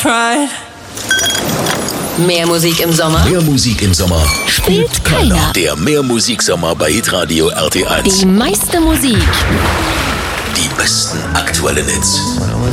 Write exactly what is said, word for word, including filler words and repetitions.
pride. Mehr Musik im Sommer? Mehr Musik im Sommer Spielt keiner. Der Mehr Musiksommer bei Hitradio R T eins. Die meiste Musik. Die besten aktuellen Hits.